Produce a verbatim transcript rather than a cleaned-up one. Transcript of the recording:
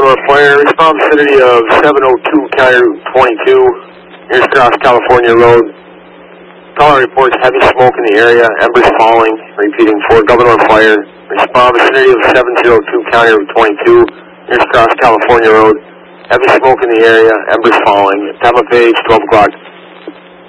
Governor Fire, respond vicinity of seven oh two County Route twenty-two, near Cross California Road. Caller reports heavy smoke in the area, embers falling. Repeating for Governor Fire, respond vicinity of seven oh two County Route twenty-two, near Cross California Road. Heavy smoke in the area, embers falling. Time of page twelve o'clock.